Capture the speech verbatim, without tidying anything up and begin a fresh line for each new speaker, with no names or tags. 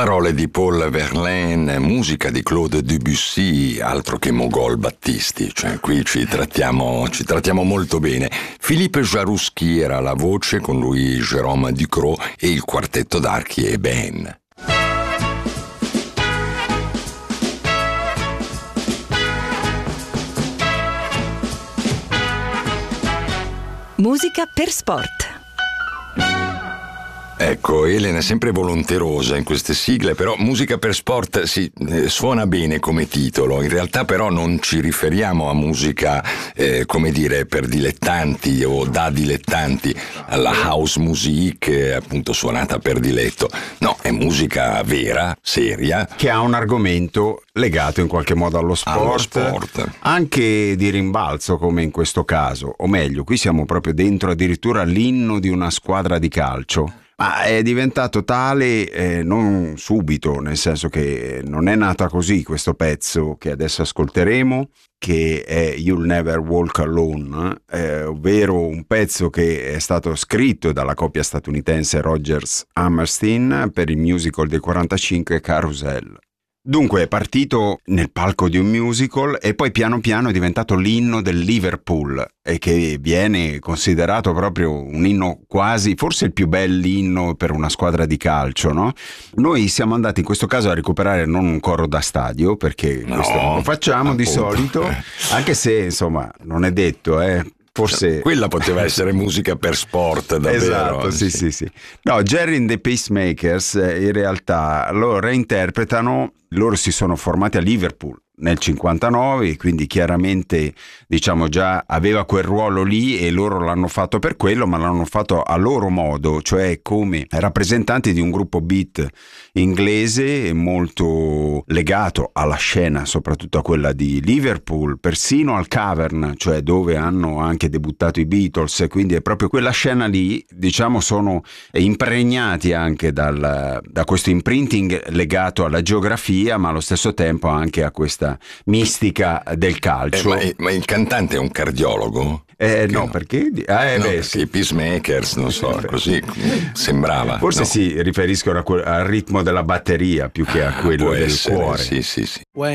Parole di Paul Verlaine, musica di Claude Debussy, altro che Mogol Battisti, cioè qui ci trattiamo, ci trattiamo molto bene. Philippe Jarouski era la voce, con lui Jérôme Ducrot e il quartetto d'archi e Ben.
Musica per sport.
Ecco, Elena è sempre volonterosa in queste sigle, però musica per sport sì, eh, suona bene come titolo, in realtà però non ci riferiamo a musica, eh, come dire, per dilettanti o da dilettanti, alla house music, eh, appunto suonata per diletto. No, è musica vera, seria.
Che ha un argomento legato in qualche modo allo sport,
allo sport,
anche di rimbalzo come in questo caso, o meglio, qui siamo proprio dentro addirittura l'inno di una squadra di calcio. Ma è diventato tale eh, non subito, nel senso che non è nata così questo pezzo che adesso ascolteremo, che è You'll Never Walk Alone, eh, ovvero un pezzo che è stato scritto dalla coppia statunitense Rodgers-Hammerstein per il musical del quarantacinque Carousel. Dunque è partito nel palco di un musical e poi piano piano è diventato l'inno del Liverpool, e che viene considerato proprio un inno quasi, forse il più bell'inno per una squadra di calcio, no? Noi siamo andati in questo caso a recuperare non un coro da stadio, perché
no,
questo non lo facciamo
appunto.
Di solito, anche se insomma non è detto, eh. Forse
quella poteva essere musica per sport, davvero.
Esatto, sì, sì, sì. No, Gerry and the Pacemakers in realtà lo reinterpretano, loro si sono formati a Liverpool nel cinquantanove, quindi chiaramente diciamo già aveva quel ruolo lì e loro l'hanno fatto per quello, ma l'hanno fatto a loro modo, cioè come rappresentanti di un gruppo beat inglese molto legato alla scena, soprattutto a quella di Liverpool, persino al Cavern, cioè dove hanno anche debuttato i Beatles, quindi è proprio quella scena lì, diciamo, sono impregnati anche dal, da questo imprinting legato alla geografia, ma allo stesso tempo anche a questa mistica del calcio.
Eh, ma, ma il cantante è un cardiologo?
Eh, no, no, perché? Ah, eh,
no,
beh,
perché
sì.
i Pacemakers, non so, così sembrava.
Forse
no.
si riferiscono a quel, al ritmo della batteria più che a quello
ah,
del
essere,
cuore.
Sì, sì, sì.